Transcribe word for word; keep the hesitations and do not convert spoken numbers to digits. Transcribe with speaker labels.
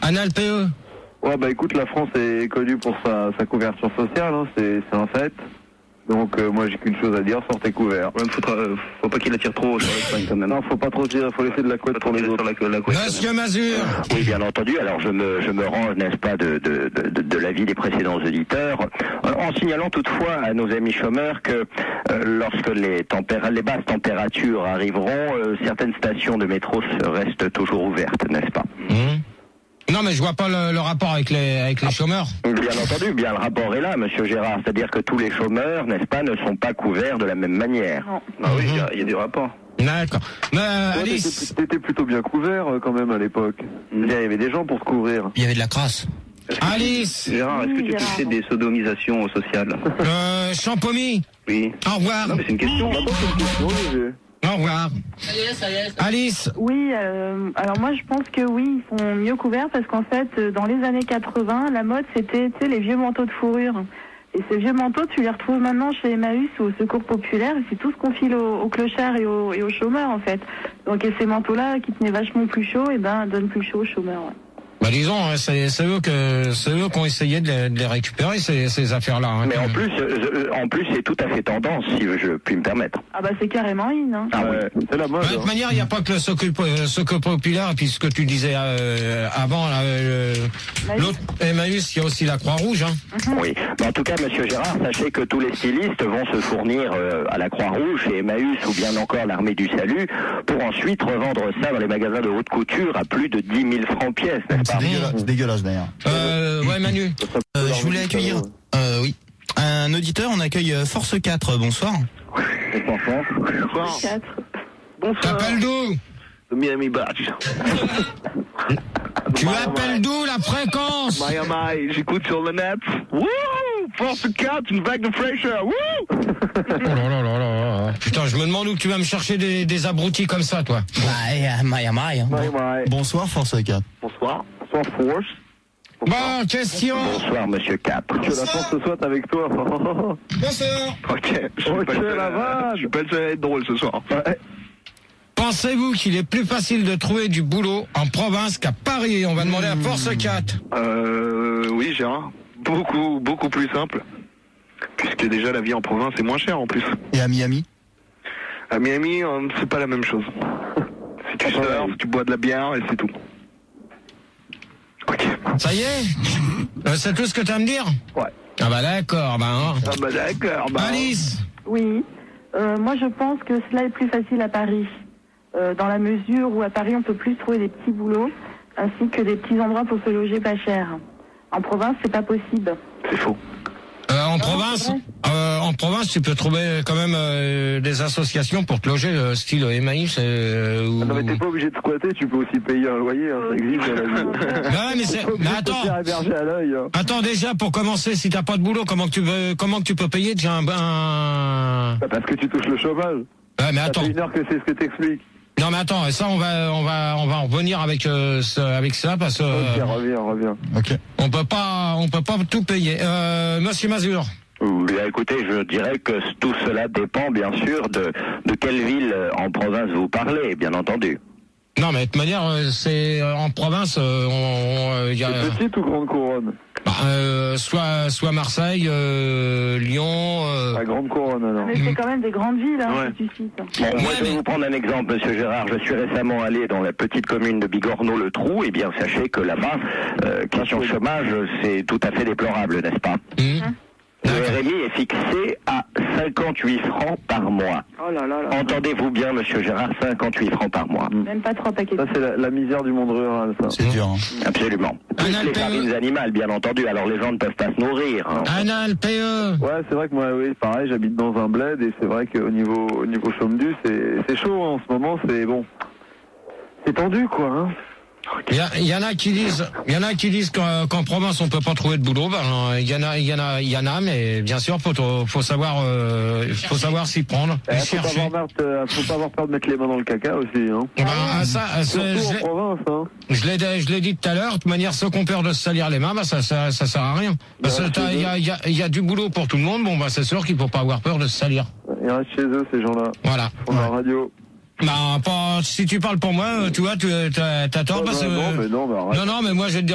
Speaker 1: Anal P E.
Speaker 2: Ouais, bah écoute, la France est connue pour sa, sa couverture sociale, hein, c'est, c'est un fait. Donc euh, moi j'ai qu'une chose à dire, sortez couverts.
Speaker 3: Ouais, faut, euh, faut pas qu'il attire trop sur l'Espagne quand même.
Speaker 2: Non, faut pas trop tirer, faut laisser de la couette pour les autres.
Speaker 3: Sur la, la couette,
Speaker 1: Monsieur Mazur.
Speaker 4: Oui, bien entendu. Alors je me je me rends, n'est-ce pas, de de de, de l'avis des précédents auditeurs, euh, en signalant toutefois à nos amis chômeurs que euh, lorsque les tempéra- les basses températures arriveront, euh, certaines stations de métro restent toujours ouvertes, n'est-ce pas?
Speaker 1: Mmh. Non, mais je vois pas le, le rapport avec les avec les chômeurs.
Speaker 4: Bien entendu, bien le rapport est là, Monsieur Gérard. C'est-à-dire que tous les chômeurs, n'est-ce pas, ne sont pas couverts de la même manière.
Speaker 3: Non. Ah oui, il y a, y a des rapports.
Speaker 1: D'accord. Mais euh,
Speaker 2: Ouais,
Speaker 1: Alice.
Speaker 2: t'étais, t'étais plutôt bien couvert euh, quand même à l'époque. Il y avait des gens pour te couvrir.
Speaker 5: Il y avait de la crasse.
Speaker 1: Alice.
Speaker 3: Gérard, est-ce que tu fais des sodomisations sociales?
Speaker 1: Euh, Champomy.
Speaker 3: Oui.
Speaker 1: Au revoir.
Speaker 3: Non, mais c'est une question.
Speaker 2: Attends, c'est une question, Olivier.
Speaker 1: Au revoir. Ça y est, ça y est. Alice.
Speaker 6: Oui, euh, alors moi je pense que oui, ils sont mieux couverts parce qu'en fait, euh, dans les années quatre-vingts, la mode c'était, tu sais, les vieux manteaux de fourrure. Et ces vieux manteaux, tu les retrouves maintenant chez Emmaüs ou au Secours Populaire, et c'est tout ce qu'on file aux, aux clochards et aux, et aux chômeurs en fait. Donc et ces manteaux-là, qui tenaient vachement plus chaud, et ben donnent plus chaud aux chômeurs. Ouais.
Speaker 1: Bah disons, c'est, c'est eux que c'est eux qui ont essayé de les, de les récupérer ces, ces affaires-là. Hein,
Speaker 4: Mais en plus, euh, en plus, c'est tout à fait tendance, si je puis me permettre.
Speaker 6: Ah bah c'est carrément in. Hein.
Speaker 4: Ah
Speaker 2: ouais,
Speaker 4: oui.
Speaker 2: c'est la mode.
Speaker 1: De toute
Speaker 2: hein.
Speaker 1: manière, il n'y a pas que le Secours Secours Populaire, et puis ce que tu disais euh, avant, là, euh, l'autre Emmaüs, il y a aussi la Croix-Rouge. Hein.
Speaker 6: Mm-hmm.
Speaker 4: Oui. Mais en tout cas, Monsieur Gérard, sachez que tous les stylistes vont se fournir euh, à la Croix-Rouge, chez Emmaüs ou bien encore l'Armée du Salut, pour ensuite revendre ça dans les magasins de haute couture à plus de dix mille francs pièce, n'est-ce
Speaker 5: C'est
Speaker 4: pas?
Speaker 5: dégueulasse, c'est dégueulasse d'ailleurs.
Speaker 1: Euh, ouais, Manu.
Speaker 5: Euh, je voulais accueillir, euh, oui, un auditeur. On accueille euh, Force quatre. Bonsoir.
Speaker 2: Bonsoir.
Speaker 3: Bonsoir.
Speaker 6: Quatre.
Speaker 3: Bonsoir.
Speaker 1: T'appelles d'où?
Speaker 3: The Miami Batch.
Speaker 1: Tu appelles d'où la fréquence?
Speaker 3: Miami, j'écoute sur le net. Wouh! Force quatre, une vague de fraîcheur. Wouh!
Speaker 1: Oh là là là là. Putain, je me demande où tu vas me chercher des, des abrutis comme ça, toi.
Speaker 5: Bah, euh, Miami. Hein.
Speaker 2: Ouais, ouais.
Speaker 5: Bonsoir, Force quatre.
Speaker 3: Bonsoir.
Speaker 2: Bonsoir, Force.
Speaker 1: Bon, question.
Speaker 4: Bonsoir, Monsieur Cap.
Speaker 2: Que la force soit avec toi.
Speaker 1: Bonsoir.
Speaker 3: Ok. Je suis
Speaker 2: Ok,
Speaker 3: pas le seul
Speaker 2: la
Speaker 3: à-
Speaker 2: vanne.
Speaker 3: Je suis pas le seul à être drôle ce soir.
Speaker 2: Ouais.
Speaker 1: Pensez-vous qu'il est plus facile de trouver du boulot en province qu'à Paris? On va demander à Force quatre.
Speaker 3: Euh, oui, Gérard. Beaucoup, beaucoup plus simple. Puisque déjà la vie en province est moins chère en plus.
Speaker 5: Et à Miami?
Speaker 3: À Miami, euh, c'est pas la même chose. Si tu surfes, tu bois de la bière et c'est tout. Ok.
Speaker 1: Ça y est? Euh, c'est tout ce que tu as à me dire?
Speaker 3: Ouais.
Speaker 1: Ah bah d'accord, bah hein.
Speaker 3: Ah bah d'accord. Bah,
Speaker 1: Alice.
Speaker 6: Oui. Euh, moi je pense que cela est plus facile à Paris. Euh, dans la mesure où à Paris on peut plus trouver des petits boulots ainsi que des petits endroits pour se loger pas cher. En province c'est pas possible.
Speaker 3: c'est faux.
Speaker 1: Euh, en
Speaker 6: Ah,
Speaker 1: province,
Speaker 6: c'est vrai.
Speaker 1: euh, en province, tu peux trouver quand même euh, des associations pour te loger, euh, style Emmaüs. Euh, ou...
Speaker 2: Ah non, mais t'es pas obligé de squatter, tu peux aussi payer un loyer, hein, ça existe dans la vie.
Speaker 1: Ouais, mais c'est.
Speaker 2: T'es pas
Speaker 1: Mais
Speaker 2: obligé de te faire
Speaker 1: attends,
Speaker 2: héberger à l'œil. Hein.
Speaker 1: attends déjà pour commencer, si t'as pas de boulot, comment que tu veux, comment que tu peux payer déjà un. un...
Speaker 2: Bah, parce que tu touches le chômage.
Speaker 1: Ouais, mais
Speaker 2: Ça
Speaker 1: attends.
Speaker 2: fait une heure que c'est ce que t'expliques.
Speaker 1: Non, mais attends, ça on va, on va, on va en revenir avec euh, ce- avec ça parce que
Speaker 2: Ok,
Speaker 1: euh,
Speaker 2: reviens, reviens.
Speaker 5: Ok.
Speaker 1: on peut pas, on peut pas tout payer. Euh, Monsieur Mazur.
Speaker 4: Bien, écoutez, je dirais que tout cela dépend, bien sûr, de, de quelle ville euh, en province vous parlez, bien entendu.
Speaker 1: Non, mais de toute manière, euh, c'est euh, en province, euh, on, on, euh, y a,
Speaker 2: C'est petite ou grande couronne?
Speaker 1: bah, euh, soit, soit Marseille, euh, Lyon. Euh,
Speaker 2: La grande couronne, alors.
Speaker 6: Mais c'est quand même des grandes villes hein,
Speaker 3: Ouais.
Speaker 6: que tu cites.
Speaker 4: Bon,
Speaker 1: Ouais,
Speaker 4: moi, je vais
Speaker 1: mais-
Speaker 4: vous prendre un exemple, Monsieur Gérard. Je suis récemment allé dans la petite commune de Bigorneau-le-Trou. Eh bien, sachez que là-bas, euh, question chômage, c'est tout à fait déplorable, n'est-ce pas?
Speaker 1: hum.
Speaker 4: Le R M I est fixé à cinquante-huit francs par mois.
Speaker 6: Oh là là là.
Speaker 4: Entendez-vous bien, Monsieur Gérard, cinquante-huit francs par mois.
Speaker 6: Même pas trois paquets.
Speaker 2: Ça, c'est la, la misère du monde rural, ça.
Speaker 5: C'est dur. Hein.
Speaker 4: Absolument.
Speaker 1: Un
Speaker 4: Plus les
Speaker 1: L P E.
Speaker 4: farines animales, bien entendu. Alors, les gens ne peuvent pas se nourrir. hein.
Speaker 1: Anna, L P E.
Speaker 2: Ouais, c'est vrai que moi, oui, pareil, j'habite dans un bled et c'est vrai qu'au niveau, au niveau chôme-du, c'est, c'est chaud hein, en ce moment, c'est bon. C'est tendu, quoi, hein.
Speaker 1: Il y, a- il y en a qui disent, il y en a qui disent qu'en, qu'en province on peut pas trouver de boulot. Ben, il y en a, il y en a, il y en a, mais bien sûr, faut, faut savoir, euh, faut savoir s'y prendre,
Speaker 2: Eh,
Speaker 1: et
Speaker 2: faut, pas
Speaker 1: chercher.
Speaker 2: avoir peur de, faut pas avoir peur de mettre les mains dans le caca aussi, hein.
Speaker 1: Ben, ah, ça, ah, ça,
Speaker 2: Surtout
Speaker 1: je
Speaker 2: en
Speaker 1: l'ai-
Speaker 2: province, hein.
Speaker 1: je l'ai, je l'ai dit tout à l'heure. De toute manière, ceux qui ont peur de se salir les mains, ben, ça, ça, ça sert à rien. Parce
Speaker 2: Ouais,
Speaker 1: que t'as- il y a, il y a, il y a du boulot pour tout le monde. Bon, ben, c'est sûr qu'il faut pas avoir peur de se salir.
Speaker 2: Ils restent chez eux, ces gens-là.
Speaker 1: Voilà.
Speaker 2: On a la radio.
Speaker 1: Ben, pas, si tu parles pour moi, tu vois, tu, t'as, t'as tort
Speaker 2: Oh,
Speaker 1: parce que.
Speaker 2: non, non, mais non, mais arrête.
Speaker 1: non, non, mais moi, je vais te dire.